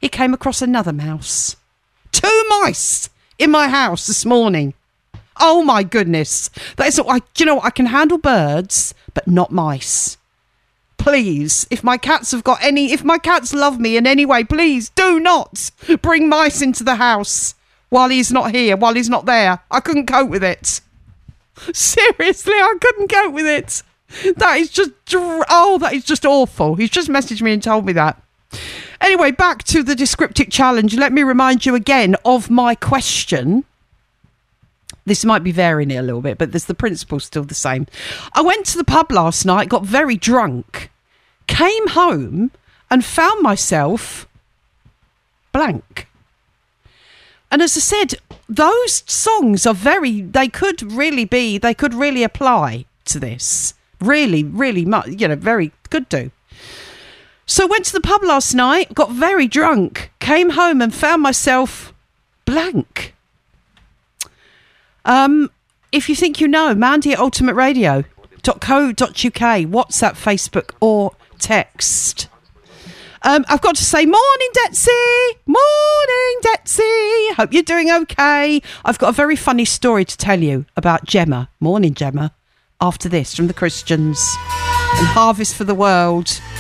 he came across another mouse. 2 mice in my house this morning. Oh my goodness. That is, do you know what? I can handle birds, but not mice. Please, if my cats love me in any way, please do not bring mice into the house while he's not here, while he's not there. I couldn't cope with it. Seriously, I couldn't cope with it. That is just awful. He's just messaged me and told me that. Anyway, back to the Descriptic Challenge. Let me remind you again of my question. This might be varying it a little bit, but the principle's still the same. I went to the pub last night, got very drunk, came home and found myself blank. And as I said, those songs are they could really apply to this. Really, really much, very could do. So I went to the pub last night, got very drunk, came home and found myself blank. If you think you know, Mandy at ultimateradio.co.uk, WhatsApp, Facebook or text. I've got to say, morning, Detsy. Morning, Detsy. Hope you're doing okay. I've got a very funny story to tell you about Gemma. Morning, Gemma. After this, from the Christians and Harvest for the World.